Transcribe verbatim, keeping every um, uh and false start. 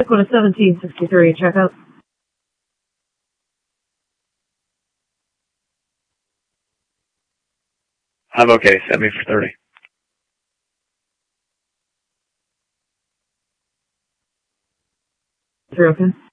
Go to seventeen sixty-three, check out. I'm okay. Set me for thirty. Three, okay.